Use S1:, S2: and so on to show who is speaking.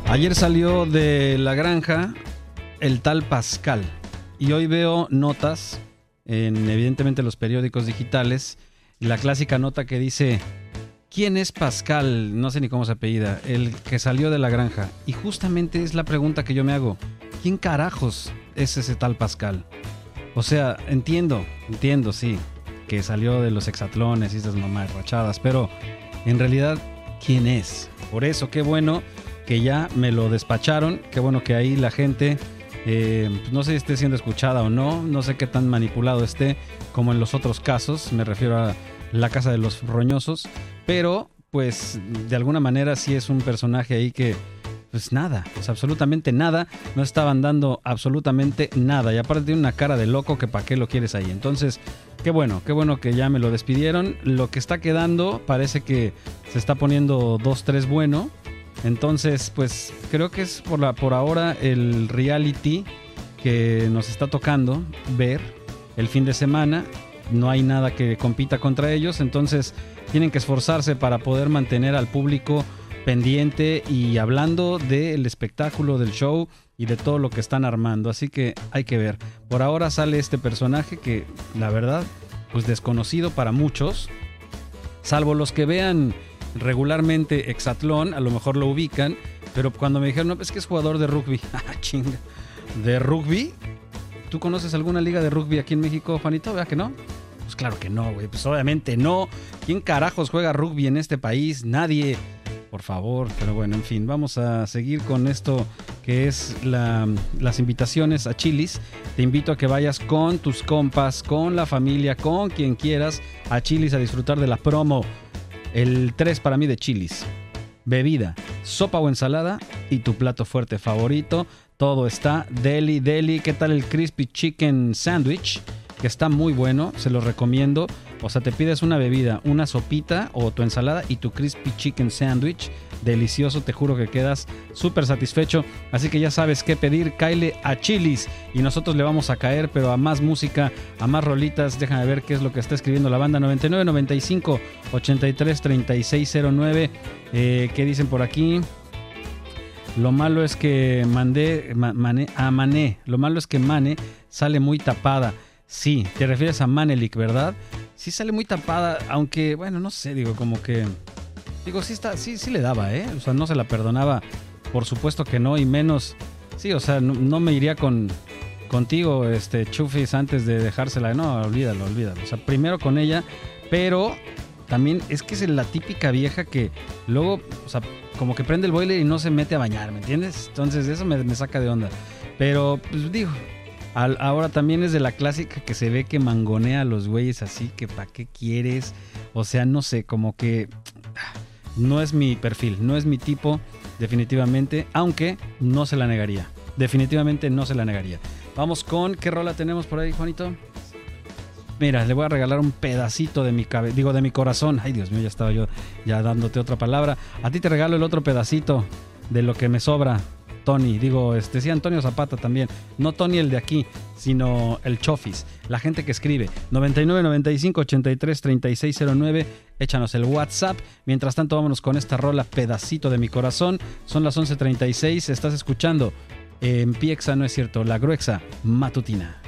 S1: Ayer salió de la granja el tal Pascal y hoy veo notas en evidentemente los periódicos digitales, la clásica nota que dice ¿quién es Pascal? No sé ni cómo se apellida, el que salió de la granja. Y justamente es la pregunta que yo me hago, ¿quién carajos es ese tal Pascal? O sea, entiendo, sí, que salió de los hexatlones y esas mamarrachadas, pero en realidad, ¿quién es? Por eso, qué bueno que ya me lo despacharon, qué bueno que ahí la gente, no sé si esté siendo escuchada o no, no sé qué tan manipulado esté como en los otros casos, me refiero a La Casa de los Roñosos, pero pues de alguna manera sí es un personaje ahí que pues nada, pues absolutamente nada, no estaban dando absolutamente nada y aparte tiene una cara de loco que para qué lo quieres ahí. Entonces, qué bueno que ya me lo despidieron. Lo que está quedando parece que se está poniendo 2-3 bueno. Entonces, pues creo que es por ahora el reality que nos está tocando ver el fin de semana. No hay nada que compita contra ellos, entonces tienen que esforzarse para poder mantener al público pendiente y hablando del espectáculo, del show y de todo lo que están armando. Así que hay que ver. Por ahora sale este personaje que, la verdad, pues desconocido para muchos, salvo los que vean regularmente Hexatlón, a lo mejor lo ubican, pero cuando me dijeron, no, es que es jugador de rugby. Chinga. ¿De rugby? ¿Tú conoces alguna liga de rugby aquí en México, Juanito? ¿Verdad que no? Pues claro que no, güey. Pues obviamente no. ¿Quién carajos juega rugby en este país? Nadie. Por favor. Pero bueno, en fin, vamos a seguir con esto que es las invitaciones a Chili's. Te invito a que vayas con tus compas, con la familia, con quien quieras a Chili's a disfrutar de la promo. El 3 para mí de Chili's. Bebida, sopa o ensalada y tu plato fuerte favorito. Todo está deli. ¿Qué tal el Crispy Chicken Sandwich? Que está muy bueno, se los recomiendo. O sea, te pides una bebida, una sopita o tu ensalada y tu Crispy Chicken Sandwich. Delicioso, te juro que quedas súper satisfecho. Así que ya sabes qué pedir, cáele a Chili's. Y nosotros le vamos a caer, pero a más música, a más rolitas. Déjame ver qué es lo que está escribiendo la banda. 9995-833609. ¿Qué dicen por aquí? Lo malo es que Mané. Lo malo es que Mane sale muy tapada. Sí, te refieres a Manelik, ¿verdad? Sí sale muy tapada, aunque, bueno, no sé, digo, como que... Digo, sí le daba, ¿eh? O sea, no se la perdonaba, por supuesto que no, y menos... Sí, o sea, no me iría contigo, Chufis, antes de dejársela. No, olvídalo. O sea, primero con ella, pero también es que es la típica vieja que luego, o sea, como que prende el boiler y no se mete a bañar, ¿me entiendes? Entonces eso me saca de onda. Pero, pues digo... Ahora también es de la clásica que se ve que mangonea a los güeyes así, que ¿para qué quieres? O sea, no sé, como que no es mi perfil, no es mi tipo, definitivamente, aunque no se la negaría. Definitivamente no se la negaría. Vamos con, ¿qué rola tenemos por ahí, Juanito? Mira, le voy a regalar un pedacito de mi de mi corazón. Ay, Dios mío, ya estaba yo ya dándote otra palabra. A ti te regalo el otro pedacito de lo que me sobra. Tony, sí, Antonio Zapata también, no Tony el de aquí, sino el Chofis, la gente que escribe 9995-833609, échanos el WhatsApp. Mientras tanto, vámonos con esta rola, pedacito de mi corazón. Son las 11:36, estás escuchando en Piexa, no es cierto, La Gruexa Matutina.